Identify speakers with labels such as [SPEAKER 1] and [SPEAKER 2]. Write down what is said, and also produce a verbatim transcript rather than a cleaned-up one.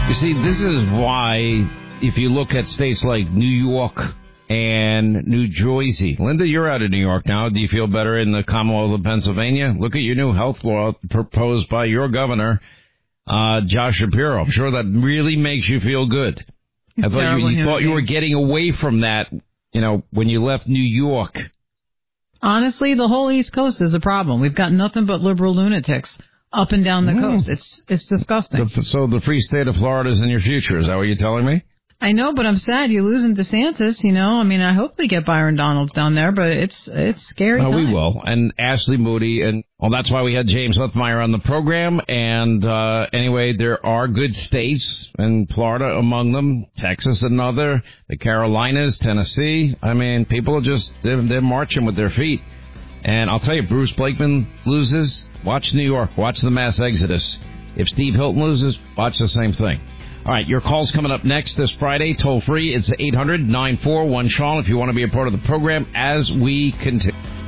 [SPEAKER 1] You see, this is why, if you look at states like New York and New Jersey. Linda, you're out of New York now. Do you feel better in the Commonwealth of Pennsylvania? Look at your new health law proposed by your governor, uh, Josh Shapiro. I'm sure that really makes you feel good. I thought you, you thought you were getting away from that, you know, when you left New York.
[SPEAKER 2] Honestly, the whole East Coast is a problem. We've got nothing but liberal lunatics up and down the mm. coast. It's it's disgusting.
[SPEAKER 1] The, so the free state of Florida is in your future. Is that what you're telling me?
[SPEAKER 2] I know, but I'm sad you're losing DeSantis, you know. I mean, I hope we get Byron Donalds down there, but it's it's scary.
[SPEAKER 1] Oh, we will. And Ashley Moody, and well, that's why we had James Lithmeyer on the program. And uh anyway, there are good states, and Florida among them, Texas another, the Carolinas, Tennessee. I mean, people are just, they're, they're marching with their feet. And I'll tell you, Bruce Blakeman loses, watch New York, watch the mass exodus. If Steve Hilton loses, watch the same thing. All right, your call's coming up next this Friday, toll free. It's eight hundred nine four one Sean if you want to be a part of the program as we continue.